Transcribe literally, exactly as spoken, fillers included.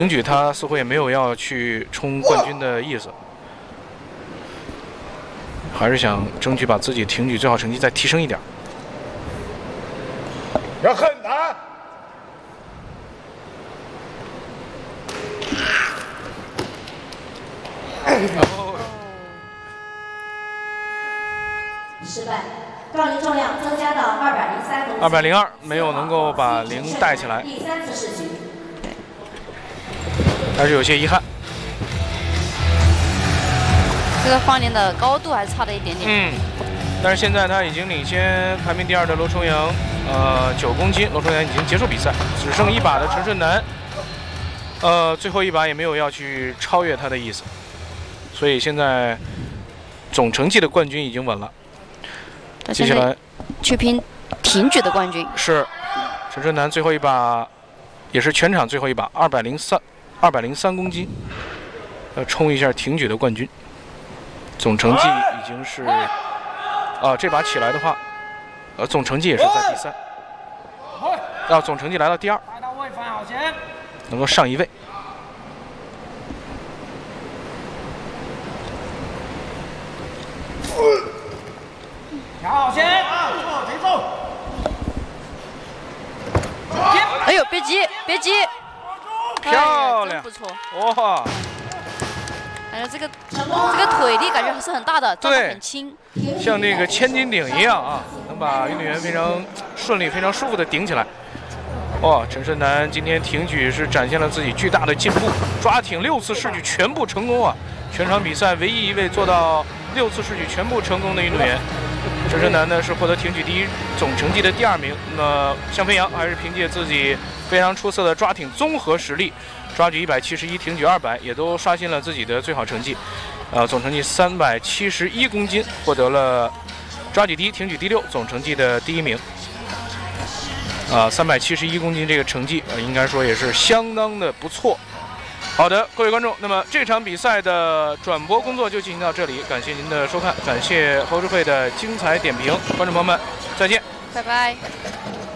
挺举他似乎也没有要去冲冠军的意思，还是想争取把自己挺举最好成绩再提升一点。 要狠啊！ 哦， 失败，杠铃重量增加到二百零三公斤。 二百零二没有能够把零带起来， 第三次试举， 还是有些遗憾。 这个放连的高度还差了一点点。 嗯，但是现在他已经领先排名第二的罗重阳，呃，九公斤。罗重阳已经结束比赛，只剩一把的陈顺南，呃，最后一把也没有要去超越他的意思，所以现在总成绩的冠军已经稳了。接下来去拼挺举的冠军是陈顺南最后一把，也是全场最后一把，二百零三，二百零三公斤，要冲一下挺举的冠军。总成绩已经是，啊，这把起来的话，呃，总成绩也是在第三，要总成绩来到第二，能够上一位。 调好先，节奏。 哎呦，别急，别急， 漂亮， 真不错， 哇！ 感觉这个这个腿力感觉还是很大的，抓得很轻， 像那个千斤顶一样啊，能把运动员非常顺利、非常舒服的顶起来。哇，陈顺南今天挺举是展现了自己巨大的进步，抓挺六次试举全部成功啊！全场比赛唯一一位做到六次试举全部成功的运动员。陈顺南呢是获得挺举第一总成绩的第二名。那么向飞扬还是凭借自己非常出色的抓挺综合实力，抓举一百七十一，挺举二百，也都刷新了自己的最好成绩。呃，总成绩三百七十一公斤，获得了抓举第一、挺举第六总成绩的第一名。啊，三百七十一公斤这个成绩，呃，应该说也是相当的不错。好的，各位观众，那么这场比赛的转播工作就进行到这里，感谢您的收看，感谢侯智慧的精彩点评，观众朋友们，再见， 拜拜。